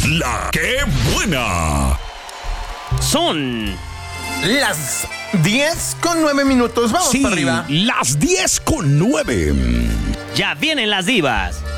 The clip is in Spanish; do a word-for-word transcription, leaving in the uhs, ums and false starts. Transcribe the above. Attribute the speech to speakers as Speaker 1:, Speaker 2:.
Speaker 1: La ¡Qué buena!
Speaker 2: Son
Speaker 3: las diez con nueve minutos. Vamos
Speaker 1: sí,
Speaker 3: para arriba.
Speaker 1: Las diez con nueve.
Speaker 2: Ya vienen las divas.